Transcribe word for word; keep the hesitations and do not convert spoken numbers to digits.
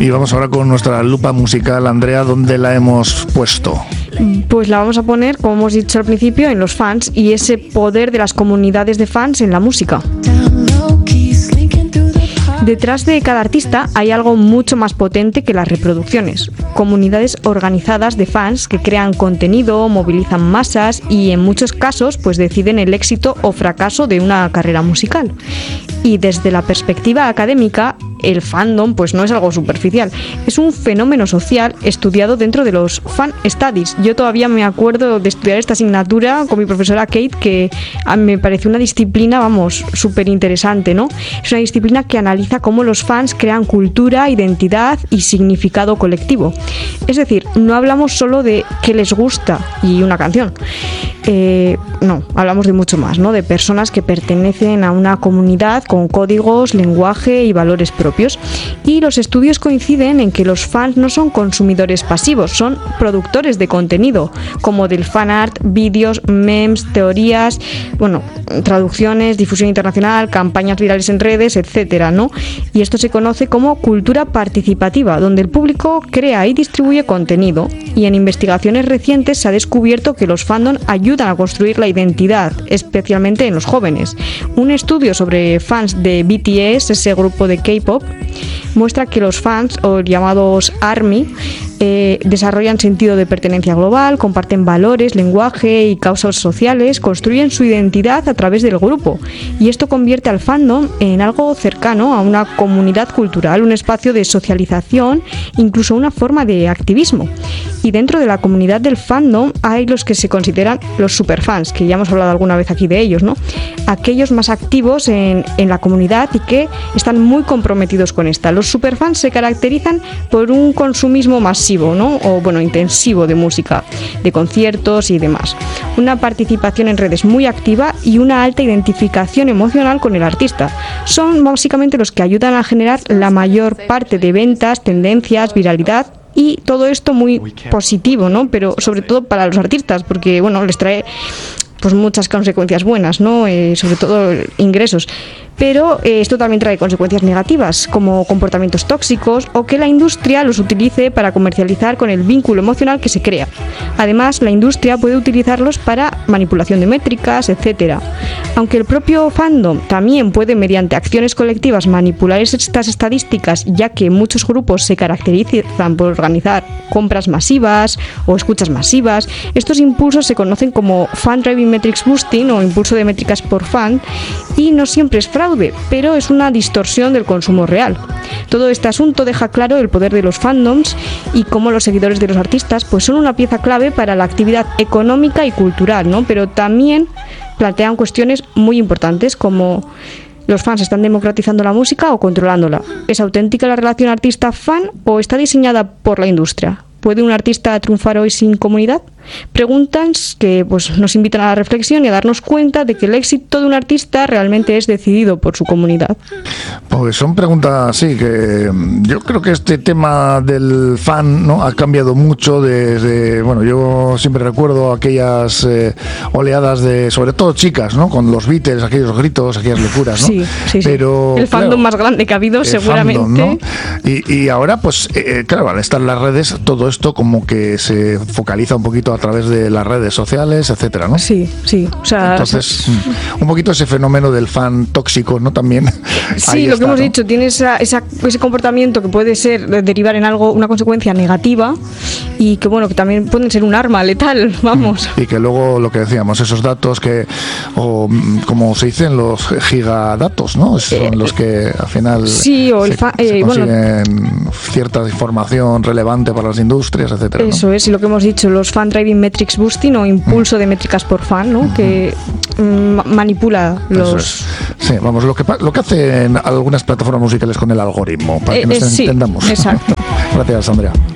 Y vamos ahora con nuestra lupa musical. Andrea, ¿dónde la hemos puesto? Pues la vamos a poner, como hemos dicho al principio, en los fans y ese poder de las comunidades de fans en la música. Detrás de cada artista hay algo mucho más potente que las reproducciones. Comunidades organizadas de fans que crean contenido, movilizan masas y en muchos casos pues deciden el éxito o fracaso de una carrera musical. Y desde la perspectiva académica, el fandom pues no es algo superficial, es un fenómeno social estudiado dentro de los fan studies. Yo todavía me acuerdo de estudiar esta asignatura con mi profesora Kate, que me pareció una disciplina, vamos, súper interesante, ¿no? Es una disciplina que analiza cómo los fans crean cultura, identidad y significado colectivo. Es decir, no hablamos solo de qué les gusta y una canción. Eh, no, hablamos de mucho más, ¿no? De personas que pertenecen a una comunidad con códigos, lenguaje y valores propios. Y los estudios coinciden en que los fans no son consumidores pasivos, son productores de contenido, como del fan art, vídeos, memes, teorías, bueno, traducciones, difusión internacional, campañas virales en redes, etcétera, ¿no? Y esto se conoce como cultura participativa, donde el público crea y distribuye contenido. Y en investigaciones recientes se ha descubierto que los fandom ayudan a construir la identidad, especialmente en los jóvenes. Un estudio sobre fans de B T S, ese grupo de K-pop, muestra que los fans, o llamados ARMY, eh, desarrollan sentido de pertenencia global, comparten valores, lenguaje y causas sociales, construyen su identidad a través del grupo. Y esto convierte al fandom en algo cercano a una comunidad cultural, un espacio de socialización, incluso una forma de activismo. Y dentro de la comunidad del fandom hay los que se consideran los superfans, que ya hemos hablado alguna vez aquí de ellos, ¿no? Aquellos más activos en, en la comunidad y que están muy comprometidos con esta. Los superfans se caracterizan por un consumismo masivo, ¿no? O bueno, intensivo de música, de conciertos y demás. Una participación en redes muy activa y una alta identificación emocional con el artista. Son básicamente los que ayudan a generar la mayor parte de ventas, tendencias, viralidad. Y todo esto muy positivo, ¿no? Pero sobre todo para los artistas, porque bueno, les trae pues muchas consecuencias buenas, ¿no? Eh, sobre todo ingresos. Pero eh, esto también trae consecuencias negativas, como comportamientos tóxicos o que la industria los utilice para comercializar con el vínculo emocional que se crea. Además, la industria puede utilizarlos para manipulación de métricas, etcétera. Aunque el propio fandom también puede, mediante acciones colectivas, manipular estas estadísticas, ya que muchos grupos se caracterizan por organizar compras masivas o escuchas masivas, estos impulsos se conocen como fan driving metrics boosting o impulso de métricas por fan, y no siempre es fraude, pero es una distorsión del consumo real. Todo este asunto deja claro el poder de los fandoms y cómo los seguidores de los artistas pues son una pieza clave para la actividad económica y cultural, ¿no? Pero también plantean cuestiones muy importantes como: ¿los fans están democratizando la música o controlándola? ¿Es auténtica la relación artista-fan o está diseñada por la industria? ¿Puede un artista triunfar hoy sin comunidad? Preguntas que pues, nos invitan a la reflexión y a darnos cuenta de que el éxito de un artista realmente es decidido por su comunidad. Pues son preguntas, sí, que yo creo que este tema del fan, ¿no?, ha cambiado mucho desde, bueno, yo siempre recuerdo aquellas eh, oleadas de, sobre todo chicas, ¿no?, con los Beatles, aquellos gritos, aquellas locuras, ¿no? Sí, sí, sí. Pero, el fandom claro, más grande que ha habido, seguramente. Fandom, ¿no? y, y ahora, pues, eh, claro, al estar en las redes, todo esto como que se focaliza un poquito a través de las redes sociales, etcétera, ¿no? Sí, sí. O sea, entonces, o un poquito ese fenómeno del fan tóxico, ¿no? También. Sí, lo está, que hemos ¿no? dicho, tiene esa, esa, ese comportamiento que puede ser derivar en algo, una consecuencia negativa, y que bueno, que también pueden ser un arma letal, vamos. Y que luego lo que decíamos, esos datos que, o como se dicen, los gigadatos, ¿no? Son eh, los que al final sí, o el se, fa- se eh, consiguen bueno, cierta información relevante para las industrias, etcétera. Eso, ¿no? Es, y lo que hemos dicho, los fan driving metrics boosting o impulso de métricas por fan, ¿no? Que mm, manipula los... Sí, vamos, lo que, lo que hacen algunas plataformas musicales con el algoritmo, para que eh, nos eh, entendamos. Sí, exacto. Gracias, Andrea.